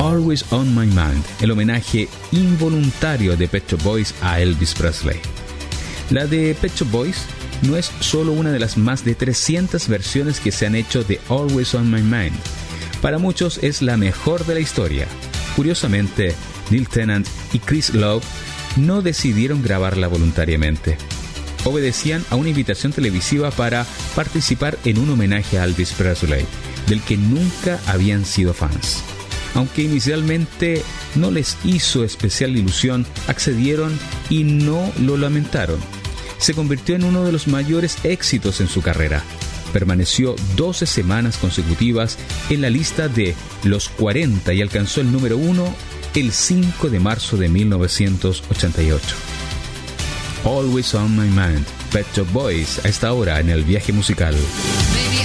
Always on My Mind, el homenaje involuntario de Pet Shop Boys a Elvis Presley. La de Pet Shop Boys no es solo una de las más de 300 versiones que se han hecho de Always on My Mind. Para muchos es la mejor de la historia. Curiosamente, Neil Tennant y Chris Lowe no decidieron grabarla voluntariamente. Obedecían a una invitación televisiva para participar en un homenaje a Elvis Presley, del que nunca habían sido fans. Aunque inicialmente no les hizo especial ilusión, accedieron y no lo lamentaron. Se convirtió en uno de los mayores éxitos en su carrera. Permaneció 12 semanas consecutivas en la lista de los 40 y alcanzó el número 1 el 5 de marzo de 1988. Always on My Mind, Pet Shop Boys, a esta hora en el viaje musical.